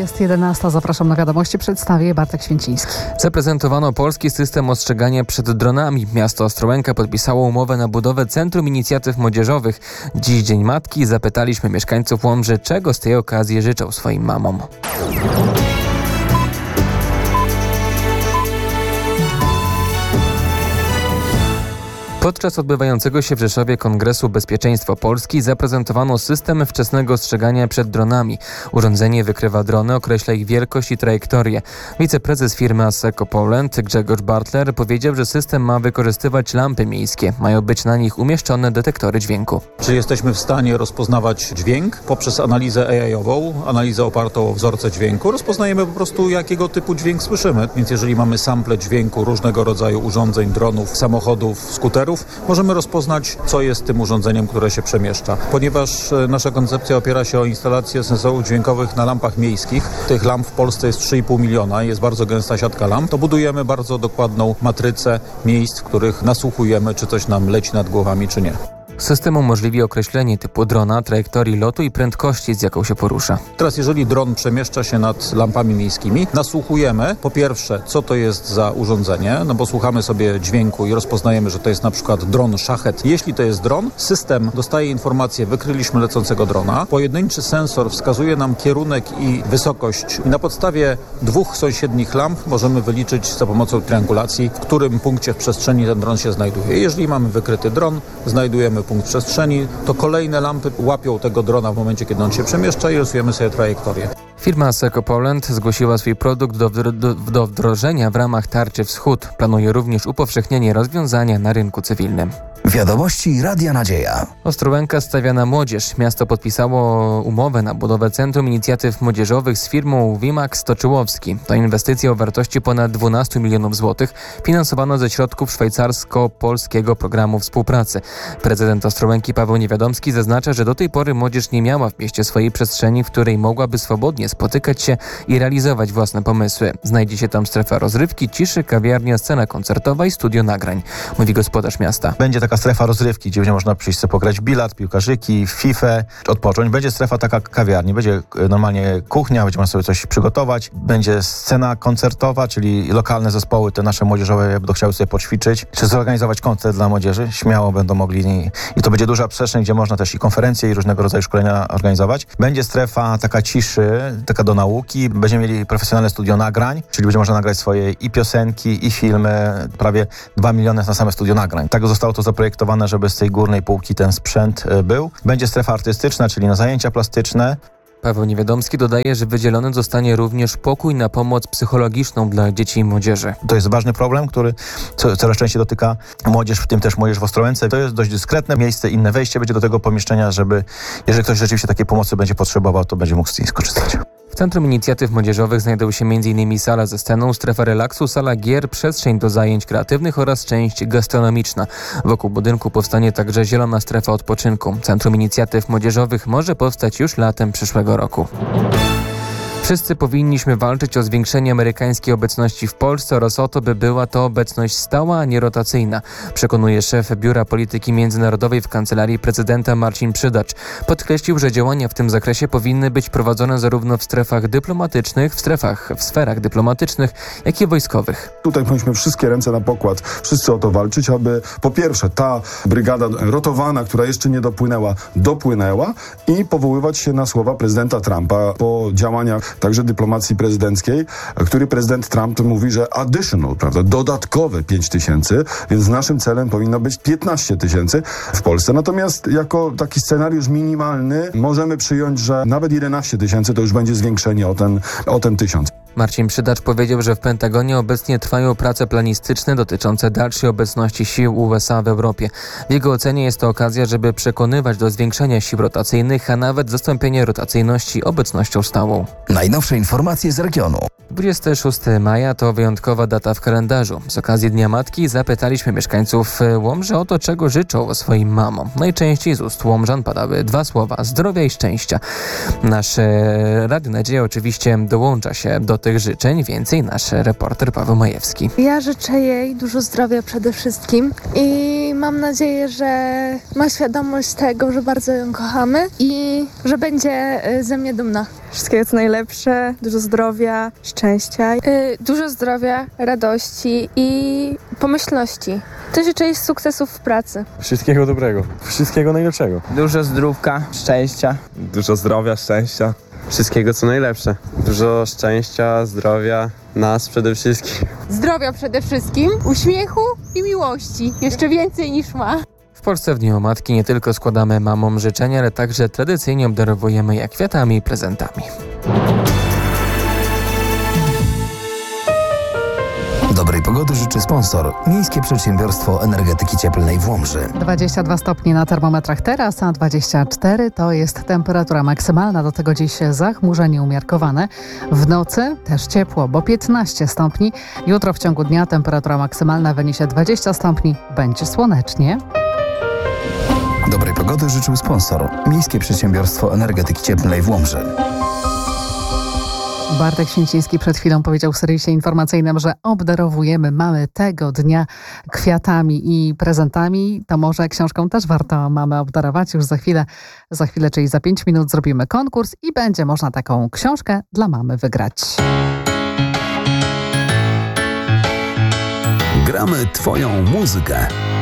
Jest 11. Zapraszam na wiadomości. Przedstawię je Bartek Święciński. Zaprezentowano polski system ostrzegania przed dronami. Miasto Ostrołęka podpisało umowę na budowę Centrum Inicjatyw Młodzieżowych. Dziś Dzień Matki. Zapytaliśmy mieszkańców Łomży, czego z tej okazji życzą swoim mamom. Podczas odbywającego się w Rzeszowie Kongresu Bezpieczeństwo Polski zaprezentowano system wczesnego ostrzegania przed dronami. Urządzenie wykrywa drony, określa ich wielkość i trajektorię. Wiceprezes firmy ASECO Poland Grzegorz Bartler powiedział, że system ma wykorzystywać lampy miejskie. Mają być na nich umieszczone detektory dźwięku. Czy jesteśmy w stanie rozpoznawać dźwięk poprzez analizę AI-ową, analizę opartą o wzorce dźwięku? Rozpoznajemy po prostu, jakiego typu dźwięk słyszymy. Więc jeżeli mamy sample dźwięku różnego rodzaju urządzeń, dronów, samochodów, skuterów, możemy rozpoznać, co jest tym urządzeniem, które się przemieszcza. Ponieważ nasza koncepcja opiera się o instalacje sensorów dźwiękowych na lampach miejskich, tych lamp w Polsce jest 3,5 miliona, jest bardzo gęsta siatka lamp, to budujemy bardzo dokładną matrycę miejsc, w których nasłuchujemy, czy coś nam leci nad głowami, czy nie. System umożliwi określenie typu drona, trajektorii lotu i prędkości, z jaką się porusza. Teraz jeżeli dron przemieszcza się nad lampami miejskimi, nasłuchujemy po pierwsze, co to jest za urządzenie, no bo słuchamy sobie dźwięku i rozpoznajemy, że to jest na przykład dron Szachet. Jeśli to jest dron, system dostaje informację, wykryliśmy lecącego drona. Pojedynczy sensor wskazuje nam kierunek i wysokość. I na podstawie dwóch sąsiednich lamp możemy wyliczyć za pomocą triangulacji, w którym punkcie w przestrzeni ten dron się znajduje. Jeżeli mamy wykryty dron, znajdujemy punkt przestrzeni, to kolejne lampy łapią tego drona w momencie, kiedy on się przemieszcza i rysujemy sobie trajektorię. Firma ASECO Poland zgłosiła swój produkt do wdrożenia w ramach Tarczy Wschód. Planuje również upowszechnienie rozwiązania na rynku cywilnym. Wiadomości Radia Nadzieja. Ostrołęka stawia na młodzież. Miasto podpisało umowę na budowę Centrum Inicjatyw Młodzieżowych z firmą Wimax Toczyłowski. To inwestycja o wartości ponad 12 milionów złotych, finansowana ze środków szwajcarsko-polskiego programu współpracy. Prezydent Ostrołęki Paweł Niewiadomski zaznacza, że do tej pory młodzież nie miała w mieście swojej przestrzeni, w której mogłaby swobodnie spotykać się i realizować własne pomysły. Znajdzie się tam strefa rozrywki, ciszy, kawiarnia, scena koncertowa i studio nagrań, mówi gospodarz miasta. Będzie taka strefa rozrywki, gdzie będzie można przyjść sobie pograć w bilet, piłkarzyki, w FIFA, odpocząć. Będzie strefa taka kawiarni, będzie normalnie kuchnia, będzie można sobie coś przygotować. Będzie scena koncertowa, czyli lokalne zespoły, te nasze młodzieżowe będą chciały sobie poćwiczyć, czy zorganizować koncert dla młodzieży. Śmiało będą mogli i to będzie duża przestrzeń, gdzie można też i konferencje, i różnego rodzaju szkolenia organizować. Będzie strefa taka ciszy, taka do nauki. Będziemy mieli profesjonalne studio nagrań, czyli będzie można nagrać swoje i piosenki, i filmy. Prawie 2 miliony na same studio nagrań. Tak zostało to zaprojektowane, żeby z tej górnej półki ten sprzęt był. Będzie strefa artystyczna, czyli na zajęcia plastyczne. Paweł Niewiadomski dodaje, że wydzielony zostanie również pokój na pomoc psychologiczną dla dzieci i młodzieży. To jest ważny problem, który coraz częściej dotyka młodzież, w tym też młodzież w Ostrołęce. To jest dość dyskretne miejsce, inne wejście będzie do tego pomieszczenia, żeby, jeżeli ktoś rzeczywiście takiej pomocy będzie potrzebował, to będzie mógł z niej skorzystać. W Centrum Inicjatyw Młodzieżowych znajdą się m.in. sala ze sceną, strefa relaksu, sala gier, przestrzeń do zajęć kreatywnych oraz część gastronomiczna. Wokół budynku powstanie także zielona strefa odpoczynku. Centrum Inicjatyw Młodzieżowych może powstać już latem przyszłego roku. Wszyscy powinniśmy walczyć o zwiększenie amerykańskiej obecności w Polsce oraz o to, by była to obecność stała, a nie rotacyjna, przekonuje szef Biura Polityki Międzynarodowej w Kancelarii Prezydenta Marcin Przydacz. Podkreślił, że działania w tym zakresie powinny być prowadzone zarówno w strefach dyplomatycznych, w sferach dyplomatycznych, jak i wojskowych. Tutaj powinniśmy wszystkie ręce na pokład, wszyscy o to walczyć, aby po pierwsze ta brygada rotowana, która jeszcze nie dopłynęła i powoływać się na słowa prezydenta Trumpa po działaniach także dyplomacji prezydenckiej, który prezydent Trump mówi, że additional, prawda, dodatkowe 5 000, więc naszym celem powinno być 15 000 w Polsce. Natomiast jako taki scenariusz minimalny możemy przyjąć, że nawet 11 000 to już będzie zwiększenie o ten 1000. Marcin Przydacz powiedział, że w Pentagonie obecnie trwają prace planistyczne dotyczące dalszej obecności sił USA w Europie. W jego ocenie jest to okazja, żeby przekonywać do zwiększenia sił rotacyjnych, a nawet zastąpienia rotacyjności obecnością stałą. Najnowsze informacje z regionu. 26 maja to wyjątkowa data w kalendarzu. Z okazji Dnia Matki zapytaliśmy mieszkańców Łomży o to, czego życzą swoim mamom. Najczęściej z ust Łomżan padały 2 słowa: zdrowia i szczęścia. Nasze Radio Nadzieja oczywiście dołącza się do tych życzeń. Więcej nasz reporter Paweł Majewski. Ja życzę jej dużo zdrowia przede wszystkim i mam nadzieję, że ma świadomość tego, że bardzo ją kochamy i że będzie ze mnie dumna. Wszystkiego co najlepsze, dużo zdrowia, szczęścia. Dużo zdrowia, radości i pomyślności. Też życzę jej sukcesów w pracy. Wszystkiego dobrego, wszystkiego najlepszego. Dużo zdrówka, szczęścia. Dużo zdrowia, szczęścia. Wszystkiego co najlepsze. Dużo szczęścia, zdrowia, nas przede wszystkim. Zdrowia przede wszystkim, uśmiechu i miłości. Jeszcze więcej niż ma. W Polsce w Dniu Matki nie tylko składamy mamom życzenia, ale także tradycyjnie obdarowujemy je kwiatami i prezentami. Dobrej pogody życzy sponsor Miejskie Przedsiębiorstwo Energetyki Cieplnej w Łomży. 22 stopnie na termometrach teraz, a 24 to jest temperatura maksymalna. Do tego dziś zachmurzenie umiarkowane. W nocy też ciepło, bo 15 stopni. Jutro w ciągu dnia temperatura maksymalna wyniesie 20 stopni. Będzie słonecznie. Dobrej pogody życzył sponsor Miejskie Przedsiębiorstwo Energetyki Cieplnej w Łomży. Bartek Święciński przed chwilą powiedział w serwisie informacyjnym, że obdarowujemy mamy tego dnia kwiatami i prezentami. To może książką też warto mamy obdarować. Już za chwilę, czyli za 5 minut zrobimy konkurs i będzie można taką książkę dla mamy wygrać. Gramy Twoją muzykę.